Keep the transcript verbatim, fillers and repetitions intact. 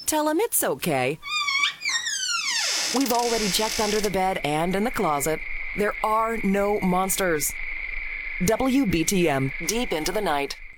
Tell him it's okay. We've already checked under the bed and in the closet. There are no monsters. W B T M, deep into the night.